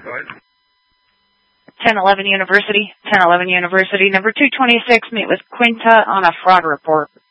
Go ahead. 1011 University, number 226, meet with Quinta on a fraud report.